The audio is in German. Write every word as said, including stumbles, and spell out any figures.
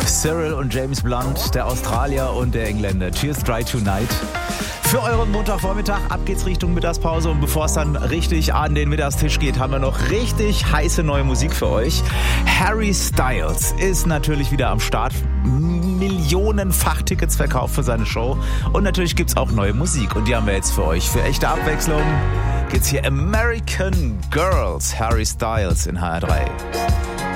Cyril und James Blunt, der Australier und der Engländer. Cheers Dry Tonight. Für euren Montagvormittag, ab geht's Richtung Mittagspause und bevor es dann richtig an den Mittagstisch geht, haben wir noch richtig heiße neue Musik für euch. Harry Styles ist natürlich wieder am Start. Millionenfach Tickets verkauft für seine Show und natürlich gibt's auch neue Musik und die haben wir jetzt für euch. Für echte Abwechslung geht's hier American Girls, Harry Styles in H R drei.